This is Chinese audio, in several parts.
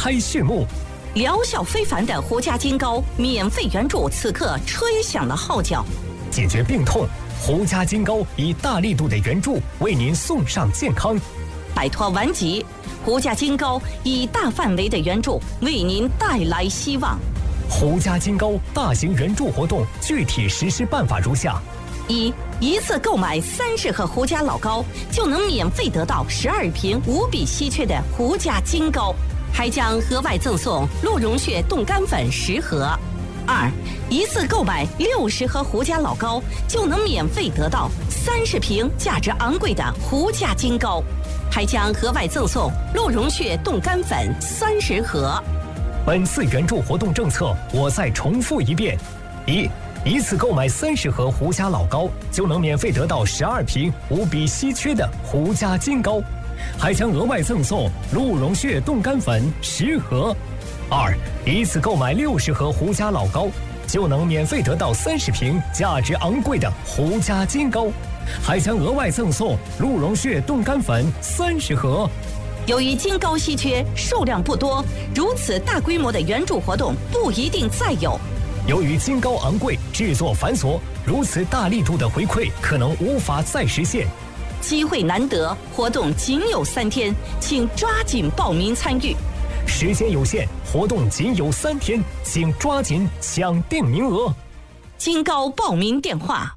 开序幕。 疗效非凡的胡家金膏免费援助此刻吹响了号角， 解决病痛，胡家金膏以大力度的援助为您送上健康。 摆脱顽疾，胡家金膏以大范围的援助为您带来希望。 胡家金膏大型援助活动具体实施办法如下： 一次购买30盒胡家老膏，就能免费得到12瓶无比稀缺的胡家金膏，还将额外赠送鹿茸血冻干粉10盒。一次购买60盒胡家老膏，就能免费得到30瓶价值昂贵的胡家金膏，还将额外赠送鹿茸血冻干粉30盒。 本次援助活动政策，我再重复一遍：一次购买30盒胡家老膏，就能免费得到12瓶无比稀缺的胡家金膏，还将额外赠送鹿茸血冻干粉10盒。一次购买60盒胡家老膏，就能免费得到30瓶价值昂贵的胡家金膏，还将额外赠送鹿茸血冻干粉30盒。 由于金膏稀缺，数量不多，如此大规模的援助活动不一定再有。 由于金膏昂贵，制作繁琐，如此大力度的回馈可能无法再实现。 机会难得，活动仅有3天，请抓紧报名参与。 时间有限，活动仅有3天，请抓紧抢订名额。 金膏报名电话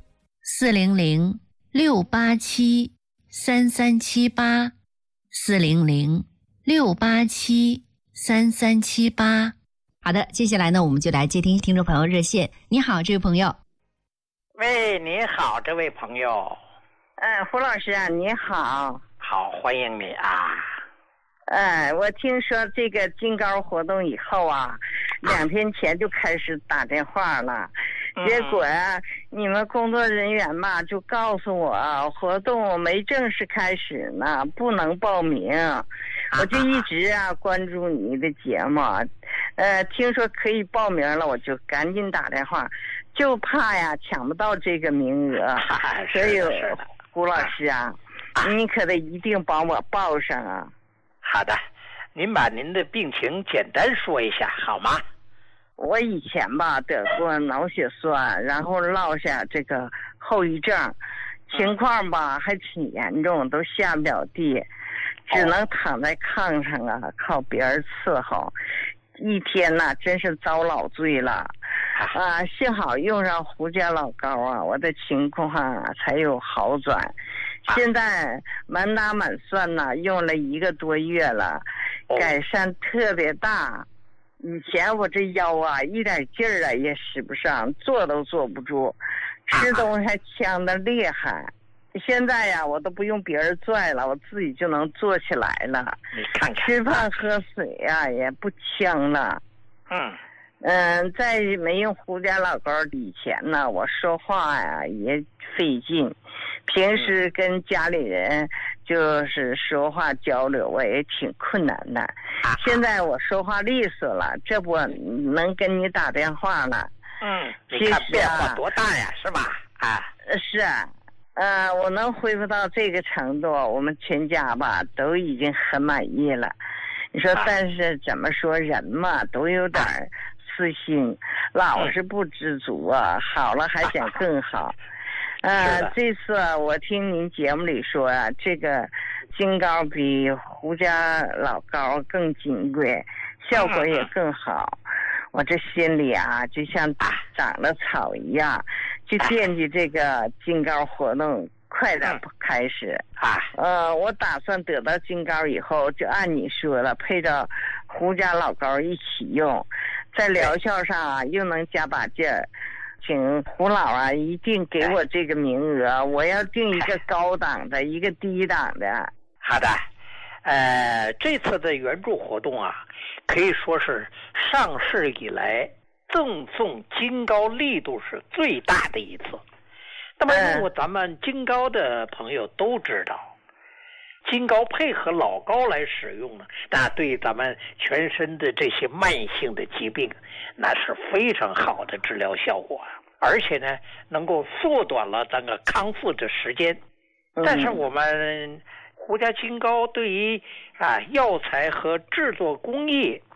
：400-687-3378，400-687-3378。好的，接下来呢，我们就来接听听众朋友热线。你好，这位朋友。 喂，你好，这位朋友。 胡老师啊，你好。 好，欢迎你啊。 我听说这个金膏活动以后啊，2天前就开始打电话了，结果你们工作人员嘛就告诉我，活动没正式开始呢，不能报名。我就一直关注你的节目，听说可以报名了，我就赶紧打电话，就怕抢不到这个名额，所以胡老师你可得一定帮我报上啊。 好的，您把您的病情简单说一下好吗？ 我以前得过脑血栓，然后落下这个后遗症，情况还挺严重，都下不了地，只能躺在炕上靠别人伺候，一天真是遭老罪了。幸好用上胡家老膏我的情况才有好转。现在满打满算用了1个多月了，改善特别大。以前我这腰一点劲儿也使不上，坐都坐不住，吃东西还呛得厉害。现在我都不用别人拽了，我自己就能坐起来了。 你看看， 吃饭喝水也不呛了。在没用胡家老膏以前呢，我说话也费劲，平时跟家里人就是说话交流我也挺困难的。现在我说话利索了，这不能跟你打电话了。 你看变化多大呀，是吧？ 是我能恢复到这个程度，我们全家都已经很满意了。你说，但是怎么说，人嘛都有点私心，老是不知足好了还想更好。这次我听您节目里说这个金膏比胡家老膏更金贵，效果也更好。我这心里就像长了草一样，就惦记这个金膏活动快点开始。我打算得到金膏以后，就按你说了，配着胡家老膏一起用，在疗效上又能加把劲儿。请胡老一定给我这个名额，我要定一个高档的，一个低档的。 好的，这次的援助活动可以说是上市以来赠送金膏力度是最大的一次。那么用过咱们金膏的朋友都知道，金膏配合老膏来使用呢，那对咱们全身的这些慢性的疾病，那是非常好的治疗效果，而且呢，能够缩短了咱个康复的时间。但是我们胡家金膏对于药材和制作工艺